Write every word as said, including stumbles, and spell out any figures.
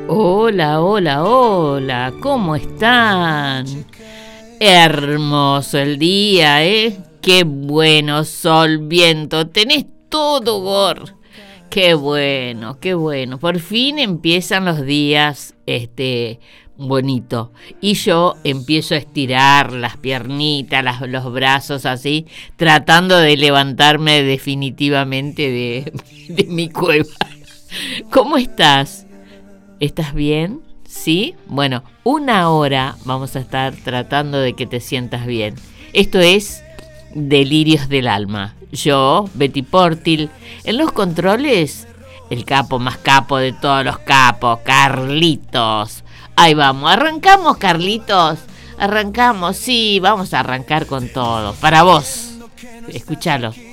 Hola, hola, hola, ¿cómo están? Hermoso el día, ¿eh? Qué bueno, sol, viento, tenés todo, Gor. Qué bueno, qué bueno. Por fin empiezan los días, este, bonito. Y yo empiezo a estirar las piernitas, las, los brazos así, tratando de levantarme definitivamente de, de mi cueva. ¿Cómo estás? ¿Estás bien? ¿Sí? Bueno, una hora vamos a estar tratando de que te sientas bien. Esto es Delirios del Alma. Yo, Betty Portil, en los controles, el capo más capo de todos los capos, Carlitos. Ahí vamos, arrancamos, Carlitos. Arrancamos, sí, vamos a arrancar con todo. Para vos, escúchalo.